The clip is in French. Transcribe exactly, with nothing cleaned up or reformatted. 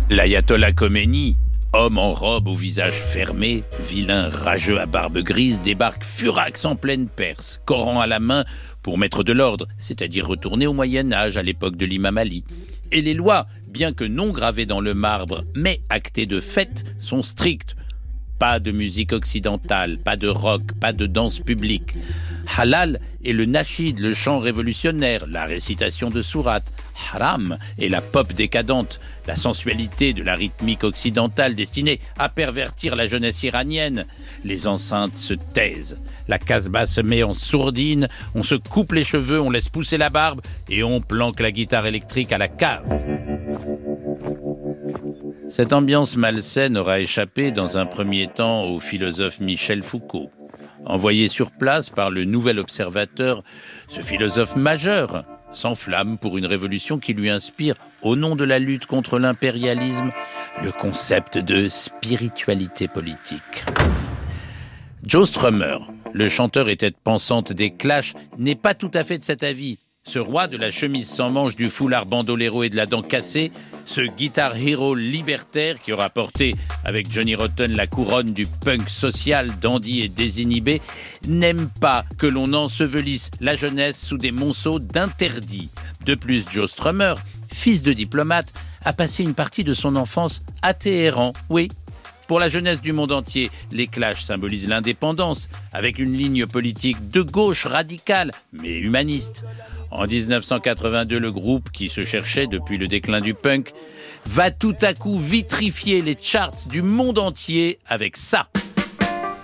L'ayatollah Khomeini, homme en robe au visage fermé, vilain rageux à barbe grise, débarque furax en pleine Perse, Coran à la main, pour mettre de l'ordre, c'est-à-dire retourner au Moyen-Âge, à l'époque de l'imam Ali. Et les lois, bien que non gravées dans le marbre, mais actées de fait, sont strictes. Pas de musique occidentale, pas de rock, pas de danse publique. Halal est le nachid, le chant révolutionnaire, la récitation de sourates. Haram est la pop décadente, la sensualité de la rythmique occidentale destinée à pervertir la jeunesse iranienne. Les enceintes se taisent, la casbah se met en sourdine, on se coupe les cheveux, on laisse pousser la barbe et on planque la guitare électrique à la cave. Cette ambiance malsaine aura échappé dans un premier temps au philosophe Michel Foucault. Envoyé sur place par le Nouvel Observateur, ce philosophe majeur s'enflamme pour une révolution qui lui inspire, au nom de la lutte contre l'impérialisme, le concept de spiritualité politique. Joe Strummer, le chanteur et tête pensante des Clash, n'est pas tout à fait de cet avis. Ce roi de la chemise sans manches, du foulard bandolero et de la dent cassée, ce guitar hero libertaire qui aura porté avec Johnny Rotten la couronne du punk social, dandy et désinhibé, n'aime pas que l'on ensevelisse la jeunesse sous des monceaux d'interdits. De plus, Joe Strummer, fils de diplomate, a passé une partie de son enfance à Téhéran, oui. Pour la jeunesse du monde entier, les Clash symbolisent l'indépendance, avec une ligne politique de gauche radicale, mais humaniste. En dix-neuf cent quatre-vingt-deux, le groupe, qui se cherchait depuis le déclin du punk, va tout à coup vitrifier les charts du monde entier avec ça.